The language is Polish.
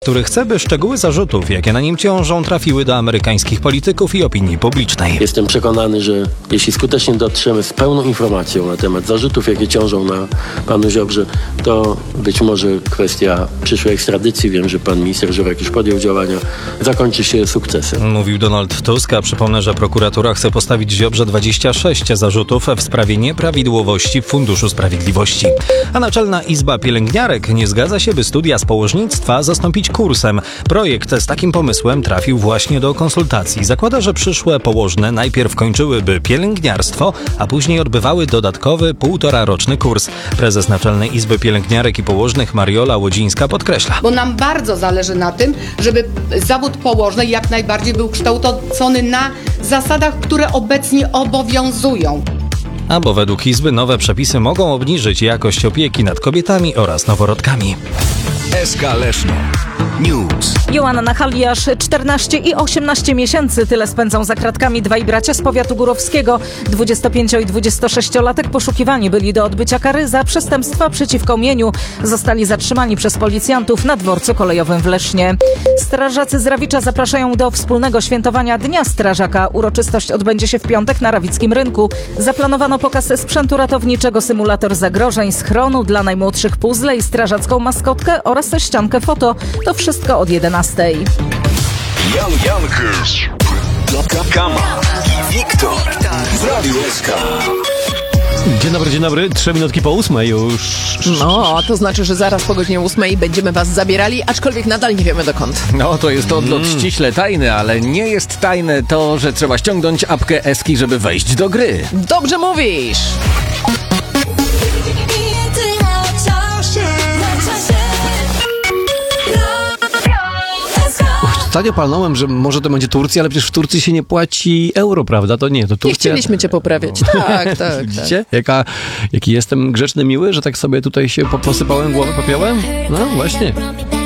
który chce, by szczegóły zarzutów, jakie na nim ciążą, trafiły do amerykańskich polityków i opinii publicznej. Jestem przekonany, że jeśli skutecznie dotrzemy z pełną informacją na temat zarzutów, jakie ciążą na panu Ziobrze, to być może kwestia przyszłej ekstradycji, wiem, że pan minister Żurek już podjął działania, zakończy się sukcesem. Mówił Donald Tusk, a przypomnę, że prokuratura chce postawić Ziobrze 26 zarzutów w sprawie nieprawidłowości w Funduszu Sprawiedliwości. A Naczelna Izba Pielęgniarek nie zgadza się, by studia z położnictwa zastąpić kursem. Projekt z takim pomysłem trafił właśnie do konsultacji. Zakłada, że przyszłe położne najpierw kończyłyby pielęgniarstwo, a później odbywały dodatkowy 1,5-roczny kurs. Prezes Naczelnej Izby Pielęgniarek i Położnych Mariola Łodzińska podkreśla. Bo nam bardzo zależy na tym, żeby zawód położnej jak najbardziej był kształcony na zasadach, które obecnie obowiązują. A bo według Izby nowe przepisy mogą obniżyć jakość opieki nad kobietami oraz noworodkami. SK Leszno News. Joanna Haliasz 14 i 18 miesięcy. Tyle spędzą za kratkami dwaj bracia z powiatu górowskiego. 25 i 26-latek poszukiwani byli do odbycia kary za przestępstwa przeciwko mieniu. Zostali zatrzymani przez policjantów na dworcu kolejowym w Lesznie. Strażacy z Rawicza zapraszają do wspólnego świętowania Dnia Strażaka. Uroczystość odbędzie się w piątek na Rawickim Rynku. Zaplanowano pokaz sprzętu ratowniczego, symulator zagrożeń, schronu dla najmłodszych, puzzle i strażacką maskotkę oraz ściankę foto. To wszystko od 11. Jan Jankers, Kama i Wiktor w Radiu SK. Dzień dobry, 3 minutki po 8 już. No, to znaczy, że zaraz po godzinie 8 będziemy was zabierali, aczkolwiek nadal nie wiemy dokąd. No, to jest odlot ściśle tajny, ale nie jest tajne to, że trzeba ściągnąć apkę Eski, żeby wejść do gry. Dobrze mówisz! Ostatnio palnąłem, że może to będzie Turcja, ale przecież w Turcji się nie płaci euro, prawda? To nie, to Turcja... Nie chcieliśmy cię poprawiać. Tak. Widzicie? Jaki jestem grzeczny, miły, że tak sobie tutaj się posypałem głowę popiołem? No właśnie.